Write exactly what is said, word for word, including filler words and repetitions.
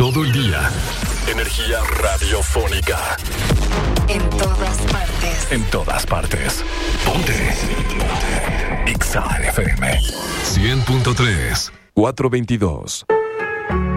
todo el día. Energía radiofónica. En todas partes. En todas partes. Ponte. Ponte. Exa F M. cien punto tres. cuatrocientos veintidós.